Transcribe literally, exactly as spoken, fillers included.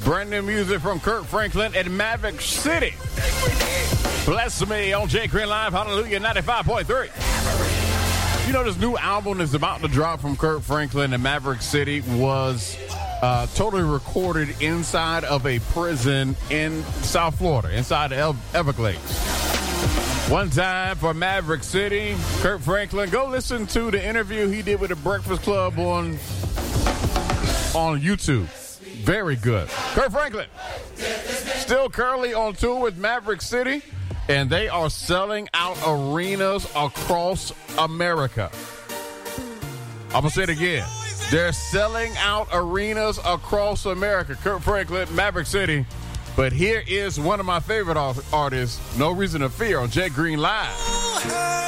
Brand new music from Kirk Franklin and Maverick City. Bless me on Jay Green Live, Hallelujah, ninety-five point three. You know, this new album is about to drop from Kirk Franklin and Maverick City was uh, totally recorded inside of a prison in South Florida, inside the Everglades. One time for Maverick City, Kirk Franklin. Go listen to the interview he did with the Breakfast Club on, on YouTube. Very good. Kirk Franklin, still currently on tour with Maverick City, and they are selling out arenas across America. I'm going to say it again. They're selling out arenas across America. Kirk Franklin, Maverick City. But here is one of my favorite artists, No Reason to Fear, on Jet Green Live.